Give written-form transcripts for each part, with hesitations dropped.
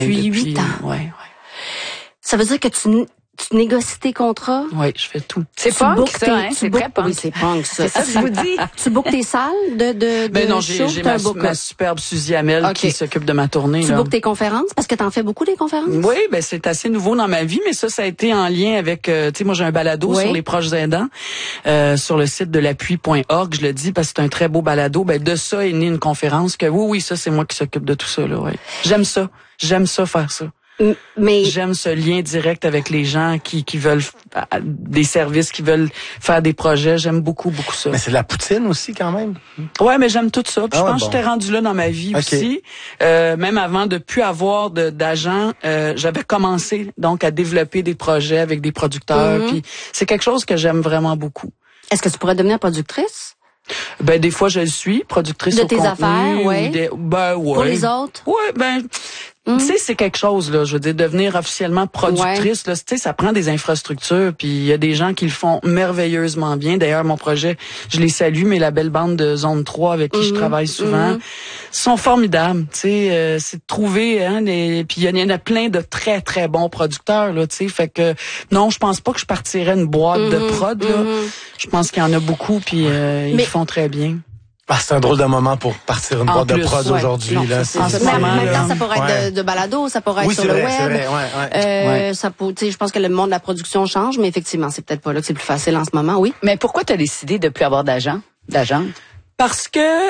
Depuis 8 ans. Ouais. Ça veut dire que tu négocies tes contrats? Oui, je fais tout. C'est punk, ça, hein? C'est très punk. Oui, c'est punk, ça. C'est ça que je vous dis. Tu bookes tes salles de Ben non, show, j'ai t'as ma superbe Suzy Hamel qui s'occupe de ma tournée. Tu là. bookes tes conférences? Parce que t'en fais beaucoup des conférences? Oui, ben c'est assez nouveau dans ma vie, mais ça a été en lien avec, tu sais, moi j'ai un balado sur les proches aidants, sur le site de l'appui.org, je le dis parce que c'est un très beau balado. Ben de ça est née une conférence que oui, ça c'est moi qui s'occupe de tout ça là. Ouais. J'aime ça faire ça. Mais j'aime ce lien direct avec les gens qui veulent des services, qui veulent faire des projets. J'aime beaucoup ça. Mais c'est de la poutine aussi quand même. Ouais, mais j'aime tout ça. Puis je pense que j'étais rendue là dans ma vie aussi. Même avant de plus avoir d'agent, j'avais commencé donc à développer des projets avec des producteurs. Puis c'est quelque chose que j'aime vraiment beaucoup. Est-ce que tu pourrais devenir productrice? Ben des fois je le suis, productrice de au tes contenu, affaires, ouais. Ben ouais. Pour les autres? Ouais, ben tu sais, c'est quelque chose, là. Je veux dire, devenir officiellement productrice, là, tu sais, ça prend des infrastructures, puis il y a des gens qui le font merveilleusement bien. D'ailleurs, mon projet, je les salue, mais la belle bande de Zone 3 avec qui je travaille souvent, sont formidables, tu sais. C'est de trouver, hein, puis il y en a plein de très, très bons producteurs, là, tu sais. Fait que, non, je pense pas que je partirais une boîte de prod, là. Je pense qu'il y en a beaucoup, puis ils font très bien. Ah, c'est un drôle de moment pour partir une boîte de prod aujourd'hui. Non, là. Mais en même temps, ça pourrait être de balado, ça pourrait être sur le web. C'est vrai. Ça peut, je pense que le monde de la production change, mais effectivement, c'est peut-être pas là que c'est plus facile en ce moment, oui. Mais pourquoi tu as décidé de plus avoir d'agent? Parce que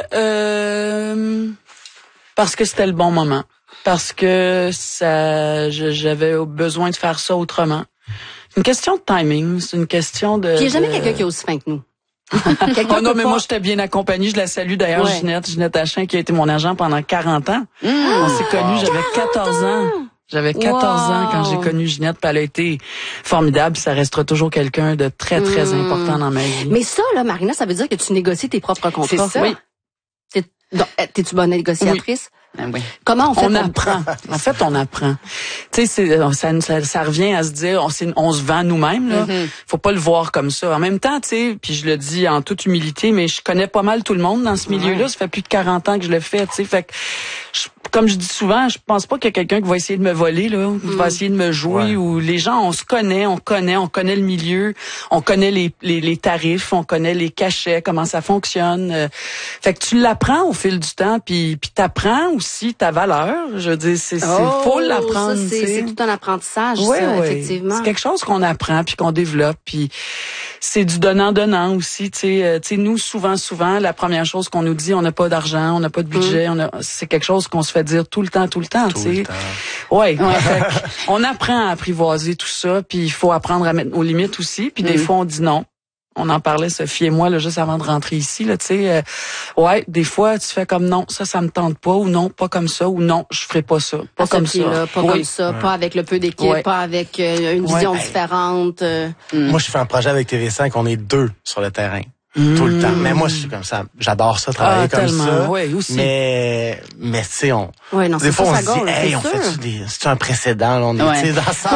c'était le bon moment. Parce que j'avais besoin de faire ça autrement. C'est une question de timing, c'est une question de... Puis il n'y a jamais quelqu'un qui est aussi fin que nous. Oh non, mais moi, j'étais bien accompagnée. Je la salue d'ailleurs, Ginette Achin, qui a été mon agent pendant 40 ans. On s'est connus, j'avais 14 ans. J'avais 14 ans quand j'ai connu Ginette, puis elle a été formidable. Ça restera toujours quelqu'un de très, très important dans ma vie. Mais ça, là, Marina, ça veut dire que tu négocies tes propres contrats. C'est ça. Oui. T'es-tu bonne négociatrice? Oui. Comment on fait? On apprend. En fait, on apprend. Tu sais, ça revient à se dire, on se vend nous-mêmes, là. Faut pas le voir comme ça. En même temps, tu sais, puis je le dis en toute humilité, mais je connais pas mal tout le monde dans ce milieu-là. Ça fait plus de 40 ans que je le fais, tu sais. Fait que, comme je dis souvent, je pense pas qu'il y a quelqu'un qui va essayer de me voler, là, qui va essayer de me jouer, ou les gens, on se connaît, on connaît le milieu, on connaît les tarifs, on connaît les cachets, comment ça fonctionne. Fait que tu l'apprends au fil du temps, puis t'apprends aussi ta valeur. Je veux dire, faut l'apprendre. C'est tout un apprentissage, effectivement. C'est quelque chose qu'on apprend puis qu'on développe, puis c'est du donnant-donnant aussi. Tu sais, nous souvent, la première chose qu'on nous dit, on n'a pas d'argent, on n'a pas de budget, c'est quelque chose qu'on se fait dire tout le temps. Tu sais. Ouais. On apprend à apprivoiser tout ça, puis il faut apprendre à mettre nos limites aussi. Puis des fois, on dit non. On en parlait, Sophie et moi, là, juste avant de rentrer ici, là, tu sais. Des fois, tu fais comme non, ça me tente pas, ou non, pas comme ça, ou non, je ferai pas ça. Pas comme ça. Comme ça, pas avec le peu d'équipe, pas avec une vision différente. Moi, je fais un projet avec TV5, on est 2 sur le terrain. Tout le temps. Mais moi, je suis comme ça. J'adore ça, travailler comme ça. Oui, aussi. Mais tu sais, des fois, on se dit, hey, on fait c'est un précédent, là, on est, dans ça,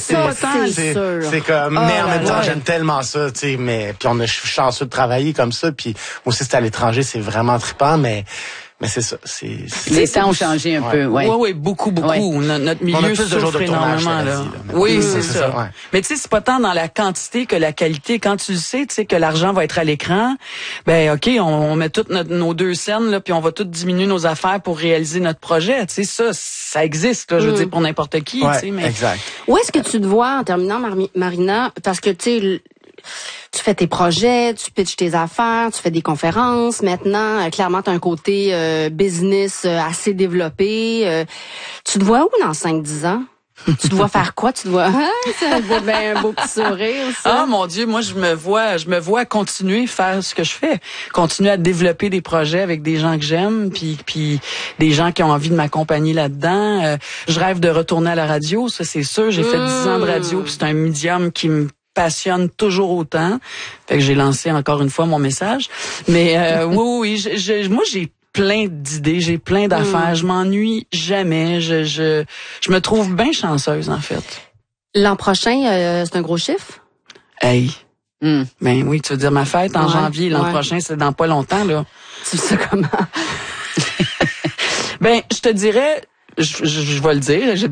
c'est comme, mais en même temps, j'aime tellement ça, tu sais, puis je suis chanceux de travailler comme ça, puis aussi, c'est à l'étranger, c'est vraiment trippant, mais c'est ça. Les temps ont changé un peu, Oui, beaucoup. Notre milieu souffre énormément, là. Oui, c'est ça. Ouais. Mais tu sais, c'est pas tant dans la quantité que la qualité. Quand tu le sais, tu sais que l'argent va être à l'écran, ben OK, on met toutes nos 2 scènes, là, puis on va toutes diminuer nos affaires pour réaliser notre projet. Tu sais, ça existe, là, je veux dire, pour n'importe qui. Ouais, tu sais, mais... exact. Où est-ce que tu te vois, en terminant, Marina, parce que, tu sais... Tu fais tes projets, tu pitches tes affaires, tu fais des conférences. Maintenant, clairement, tu as un côté business assez développé. Tu te vois où dans 5-10 ans? Tu te vois faire quoi? Tu te vois... c'est un beau petit sourire, ça. Ah, mon Dieu, moi, je me vois continuer à faire ce que je fais. Continuer à développer des projets avec des gens que j'aime, puis des gens qui ont envie de m'accompagner là-dedans. Je rêve de retourner à la radio, ça, c'est sûr. J'ai fait 10 ans de radio, puis c'est un médium qui me passionne toujours autant. Fait que j'ai lancé encore une fois mon message. Mais oui, moi j'ai plein d'idées, j'ai plein d'affaires, je m'ennuie jamais, je me trouve bien chanceuse en fait. L'an prochain, c'est un gros chiffre? Hey. Ben oui, tu veux dire ma fête en janvier, l'an prochain, c'est dans pas longtemps là. Tu sais comment? Ben, je te dirais, je vais le dire, j'ai